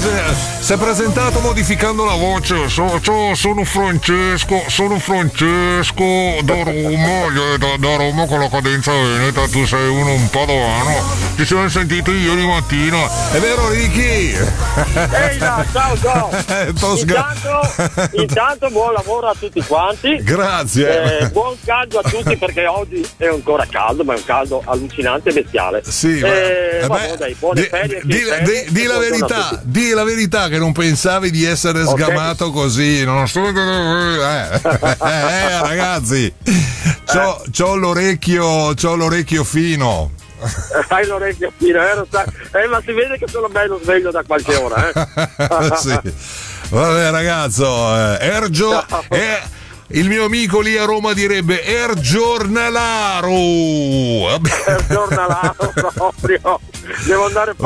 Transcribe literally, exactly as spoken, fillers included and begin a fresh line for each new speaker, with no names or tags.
prese- si è presentato modificando la voce. So- so- sono Francesco, sono Francesco da Roma, eh, da, da Roma con la cadenza veneta. Tu sei uno un padovano. Ci siamo sentiti ieri mattina. È vero, Ricky?
Ehi là, ciao ciao.
T'ho sga-
Intanto, intanto buon lavoro a tutti quanti.
Grazie.
Eh, buon caldo a tutti perché oggi è ancora caldo, ma è un caldo allucinante e bestiale.
Sì,
eh,
ma-
vabbè,
beh,
dai, buone
di-
ferie,
di-
chi ferie,
di- di la
buongiorno a
verità,
tutti.
di la verità che non pensavi di essere
Ok.
sgamato così. Non sto eh, eh, ragazzi, c'ho, c'ho l'orecchio, c'ho l'orecchio fino.
Hai l'orecchio fino, eh, lo sai. Eh, ma si vede che sono bello sveglio da qualche ora, eh.
Sì. Vabbè, ragazzo, eh, Ergio,
Ciao.
eh, il mio amico lì a Roma direbbe Er giornalaro. Vabbè.
Per giornalato proprio. Devo andare